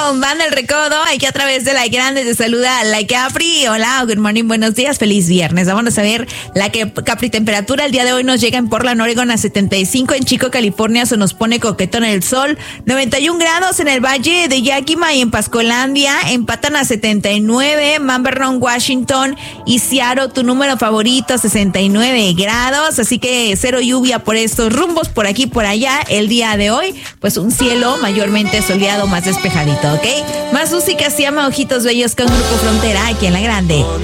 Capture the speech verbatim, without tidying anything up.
con Banda El Recodo, aquí a través de La Grande te saluda La Capri. Hola, good morning, buenos días, feliz viernes. Vamos a ver la que Capri temperatura. El día de hoy nos llega en Portland, Oregon a setenta y cinco, en Chico, California se nos pone coquetón el sol, noventa y un grados en el Valle de Yakima y en Pascolandia, empatan a setenta y nueve, Mount Vernon, Washington y Seattle, tu número favorito, sesenta y nueve grados, así que cero lluvia por estos rumbos, por aquí, por allá, el día de hoy, pues un cielo mayormente soleado, más despejadito, ¿ok? Más música se llama Ojitos Bellos con Grupo Frontera aquí en La Grande.